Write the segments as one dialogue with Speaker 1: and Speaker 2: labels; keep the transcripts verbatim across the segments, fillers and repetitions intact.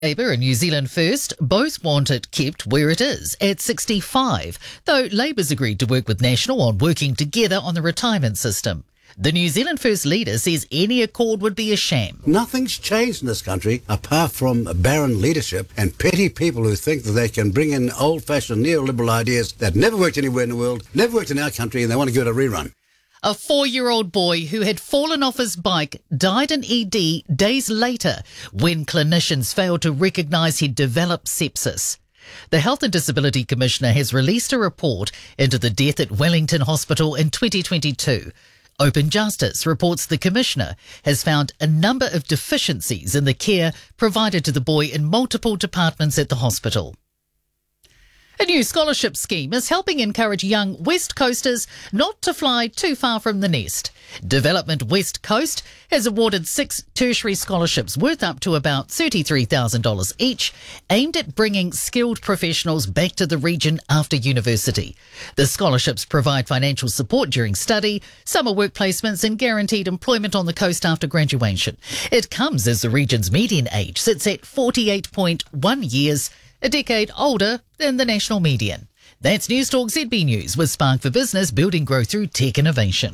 Speaker 1: Labour and New Zealand First both want it kept where it is, at sixty-five, though Labour's agreed to work with National on working together on the retirement system. The New Zealand First leader says any accord would be a sham.
Speaker 2: Nothing's changed in this country apart from barren leadership and petty people who think that they can bring in old-fashioned neoliberal ideas that never worked anywhere in the world, never worked in our country, and they want to give it a rerun.
Speaker 1: A four-year-old boy who had fallen off his bike died in E D days later when clinicians failed to recognise he'd developed sepsis. The Health and Disability Commissioner has released a report into the death at Wellington Hospital in twenty twenty-two. Open Justice reports the Commissioner has found a number of deficiencies in the care provided to the boy in multiple departments at the hospital. A new scholarship scheme is helping encourage young West Coasters not to fly too far from the nest. Development West Coast has awarded six tertiary scholarships worth up to about thirty-three thousand dollars each, aimed at bringing skilled professionals back to the region after university. The scholarships provide financial support during study, summer work placements and guaranteed employment on the coast after graduation. It comes as the region's median age sits at forty-eight point one years, a decade older than the national median. That's Newstalk Z B News with Spark for Business, building growth through tech innovation.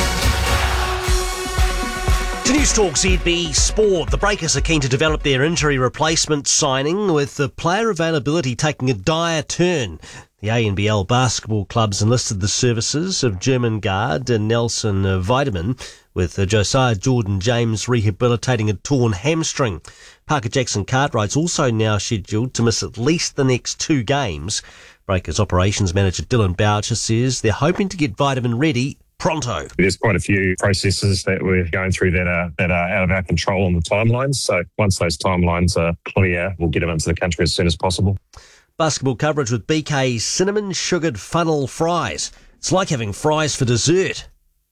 Speaker 3: To Newstalk Z B Sport, the Breakers are keen to develop their injury replacement signing, with the player availability taking a dire turn. The A N B L basketball clubs enlisted the services of German guard and Nelson Weideman, with Josiah Jordan-James rehabilitating a torn hamstring. Parker Jackson-Cartwright's also now scheduled to miss at least the next two games. Breakers operations manager Dylan Boucher says they're hoping to get Weideman ready pronto.
Speaker 4: There's quite a few processes that we're going through that are that are out of our control on the timelines. So once those timelines are clear, we'll get them into the country as soon as possible.
Speaker 3: Basketball coverage with B K's cinnamon sugared funnel fries. It's like having fries for dessert.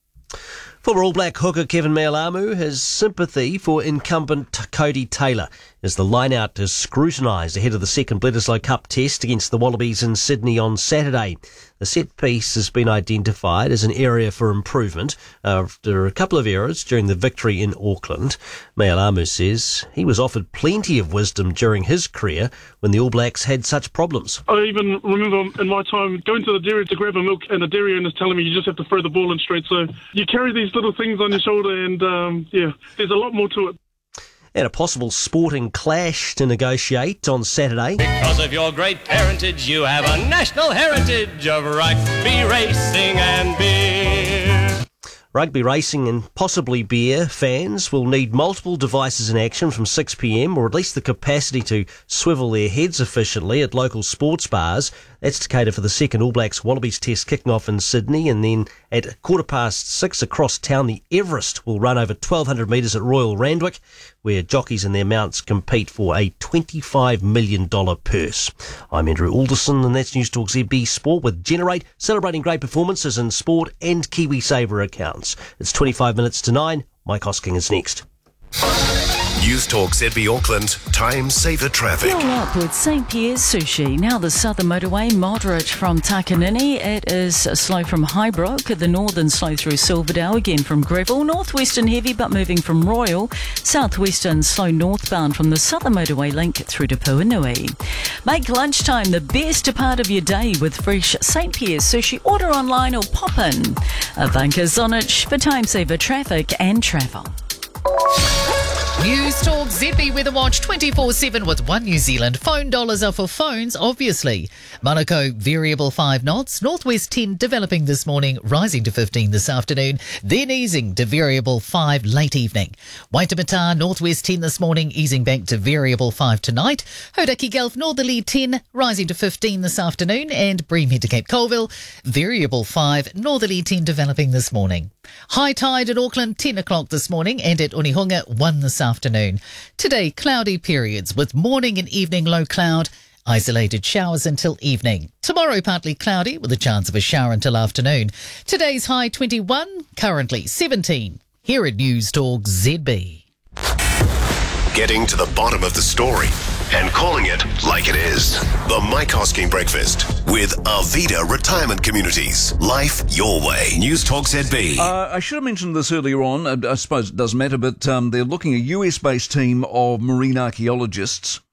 Speaker 3: Former All Black hooker Kevin Mealamu has sympathy for incumbent Cody Taylor as the line-out is scrutinised ahead of the second Bledisloe Cup test against the Wallabies in Sydney on Saturday. The set piece has been identified as an area for improvement after a couple of errors during the victory in Auckland. Mealamu says he was offered plenty of wisdom during his career when the All Blacks had such problems.
Speaker 5: I even remember in my time going to the dairy to grab a milk and the dairy owner's telling me you just have to throw the ball in straight. So you carry these little things on your shoulder and um, yeah, there's a lot more to it.
Speaker 3: And a possible sporting clash to negotiate on Saturday.
Speaker 6: Because of your great parentage, you have a national heritage of rugby, racing and beer.
Speaker 3: Rugby, racing and possibly beer fans will need multiple devices in action from six p m, or at least the capacity to swivel their heads efficiently at local sports bars. That's to cater for the second All Blacks Wallabies test kicking off in Sydney, and then at quarter past six across town, the Everest will run over twelve hundred metres at Royal Randwick, where jockeys and their mounts compete for a twenty-five million dollars purse. I'm Andrew Alderson, and that's Newstalk Z B Sport with Generate, celebrating great performances in sport and KiwiSaver accounts. It's twenty-five minutes to nine. Mike Hosking is next.
Speaker 7: Newstalk Z B Auckland, time saver traffic.
Speaker 8: Fuel up with Saint Pierre's Sushi. Now the southern motorway, moderate from Takanini. It is slow from Highbrook. The northern slow through Silverdale, again from Greville. Northwestern heavy but moving from Royal. Southwestern slow northbound from the southern motorway link through to Puanui. Make lunchtime the best part of your day with fresh Saint Pierre's Sushi. Order online or pop in. Ivanka Zonich for time saver traffic and travel.
Speaker 1: Newstalk Z B Weather Watch twenty-four seven with One New Zealand. Phone dollars are for phones, obviously. Monaco, variable five knots. Northwest ten developing this morning, rising to fifteen this afternoon, then easing to variable five late evening. Waitemata, northwest ten this morning, easing back to variable five tonight. Hodaki Gulf, northerly ten, rising to fifteen this afternoon. And Breamhead to Cape Colville, variable five, northerly ten developing this morning. High tide at Auckland, ten o'clock this morning, and at Onehunga, one this afternoon. Today, cloudy periods with morning and evening low cloud, isolated showers until evening. Tomorrow, partly cloudy with a chance of a shower until afternoon. Today's high twenty-one, currently seventeen. Here at Newstalk Z B.
Speaker 7: Getting to the bottom of the story and calling it like it is. The Mike Hosking Breakfast with Arvida Retirement Communities. Life your way. Newstalk Z B.
Speaker 9: Uh, I should have mentioned this earlier on. I, I suppose it doesn't matter, but um, they're looking at a U S-based team of marine archaeologists